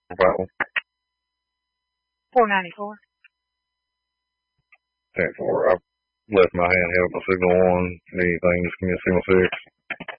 About $4.94. 10-4. I've left my hand held my signal on. Anything, just give me a signal 6.